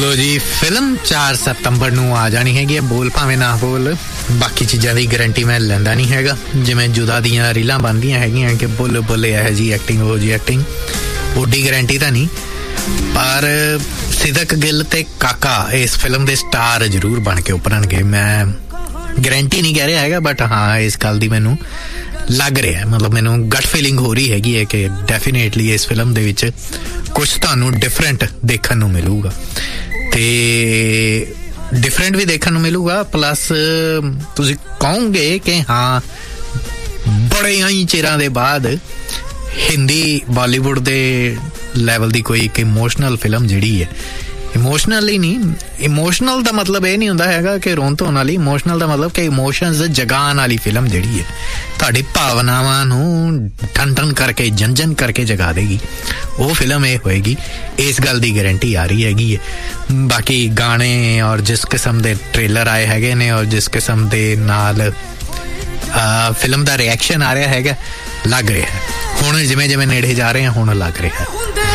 ਲੋ ਜੀ, ਫਿਲਮ 4 ਸਤੰਬਰ ਨੂੰ ਆ ਜਾਣੀ ਹੈਗੀ ਹੈ। ਬੋਲ ਭਾਵੇਂ ਨਾ ਬੋਲ, ਬਾਕੀ ਚੀਜ਼ਾਂ ਦੀ ਗਰੰਟੀ ਮੈਂ ਲੈਂਦਾ ਨਹੀਂ ਹੈਗਾ। ਜਿਵੇਂ ਜੁਦਾ ਦੀਆਂ ਰੀਲਾਂ ਬਣਦੀਆਂ ਹੈਗੀਆਂ ਕਿ ਬੋਲੇ ਬੋਲੇ ਇਹੋ ਜਿਹੀ ਐਕਟਿੰਗ, ਉਹ ਜਿਹੀ ਐਕਟਿੰਗ, ਓਡੀ ਗਰੰਟੀ ਤਾਂ ਨਹੀਂ। ਪਰ ਸਿਦਕ ਗਿੱਲ ਤੇ ਕਾਕਾ ਇਸ ਫਿਲਮ ਦੇ ਸਟਾਰ ਜ਼ਰੂਰ ਬਣ ਕੇ ਉੱਭਰਨਗੇ। ਮੈਂ ਗਰੰਟੀ ਨਹੀਂ ਕਹਿ ਰਿਹਾ ਹੈਗਾ, ਬਟ ਹਾਂ ਇਸ ਗੱਲ ਦੀ ਮੈਨੂੰ ਲੱਗ ਰਿਹਾ, ਮਤਲਬ ਮੈਨੂੰ ਗਟ ਫੀਲਿੰਗ ਹੋ ਰਹੀ ਹੈਗੀ ਹੈ ਕਿ ਡੈਫੀਨੇਟਲੀ ਇਸ ਫਿਲਮ ਦੇ ਵਿੱਚ ਕੁਛ ਤੁਹਾਨੂੰ ਡਿਫਰੈਂਟ ਦੇਖਣ ਨੂੰ ਮਿਲੂਗਾ। ਤੇ ਡਿਫਰੈਂਟ ਵੀ ਦੇਖਣ ਨੂੰ ਮਿਲੂਗਾ, ਪਲੱਸ ਤੁਸੀਂ ਕਹੋਗੇ ਕਿ ਹਾਂ ਬੜੇ ਹੀ ਚਿਰਾਂ ਦੇ ਬਾਅਦ ਹਿੰਦੀ ਬਾਲੀਵੁੱਡ ਦੇ ਲੈਵਲ ਦੀ ਕੋਈ ਇੱਕ ਇਮੋਸ਼ਨਲ ਫਿਲਮ ਜਿਹੜੀ ਹੈ, ਇਮੋਸ਼ਨਲ ਹੀ ਨਹੀਂ, ਇਮੋਸ਼ਨਲ ਦਾ ਮਤਲਬ ਇਹ ਨਹੀਂ ਹੁੰਦਾ ਹੈਗਾ ਕਿ ਰੋਣ ਧੋਣ ਵਾਲੀ, ਇਮੋਸ਼ਨਲ ਦਾ ਮਤਲਬ ਕਿ ਇਮੋਸ਼ਨਸ ਜਗਾਉਣ ਵਾਲੀ ਫਿਲਮ ਜਿਹੜੀ ਹੈ, ਤੁਹਾਡੀ ਭਾਵਨਾਵਾਂ ਨੂੰ ਠਨ ਠਨ ਕਰਕੇ, ਜਨ ਜਨ ਕਰਕੇ ਜਗਾ ਦੇਗੀ, ਉਹ ਫਿਲਮ ਇਹ ਹੋਏਗੀ। ਇਸ ਗੱਲ ਦੀ ਗਰੰਟੀ ਆ ਰਹੀ ਹੈਗੀ ਹੈ। ਬਾਕੀ ਗਾਣੇ ਔਰ ਜਿਸ ਕਿਸਮ ਦੇ ਟ੍ਰੇਲਰ ਆਏ ਹੈਗੇ ਨੇ ਔਰ ਜਿਸ ਕਿਸਮ ਦੇ ਨਾਲ ਫਿਲਮ ਦਾ ਰਿਐਕਸ਼ਨ ਆ ਰਿਹਾ ਹੈਗਾ, ਲੱਗ ਰਿਹਾ ਹੁਣ ਜਿਵੇਂ ਜਿਵੇਂ ਨੇੜੇ ਜਾ ਰਹੇ ਹਾਂ ਹੁਣ ਲੱਗ ਰਿਹਾ